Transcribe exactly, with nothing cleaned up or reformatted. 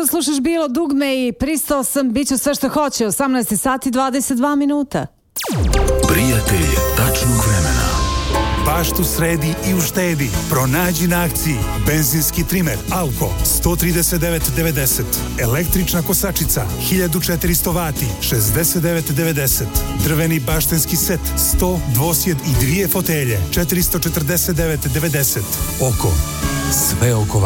slušaš bilo dugme i pristao sam, bit ću sve što hoće. osamnaest sati dvadeset dva minuta. Prijatelj tačnog vremena. Baštu sredi i uštedi. Pronađi na akciji benzinski trimer Alko sto trideset devet devedeset, električna kosačica hiljadu četiristo vati šezdeset devet devedeset, drveni baštenski set sto, dvosjed i dvije fotelje četiristo četrdeset devet devedeset. Oko, sve oko